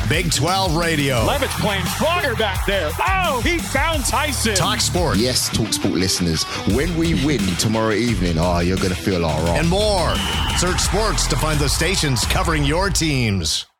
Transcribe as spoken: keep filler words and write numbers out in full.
Big twelve Radio. Levitt's playing stronger back there. Oh, he found Tyson. Talk Sport. Yes, Talk Sport listeners. When we win tomorrow evening, oh, you're going to feel all right. And more. Search sports to find the stations covering your teams.